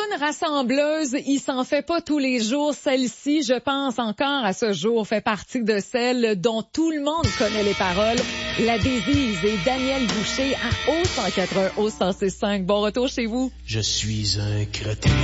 bonne rassembleuse, il s'en fait pas tous les jours. Celle-ci, je pense encore à ce jour, fait partie de celles dont tout le monde connaît les paroles. La Désise et Daniel Boucher à O180, O165. Bon retour chez vous. Je suis un crétin.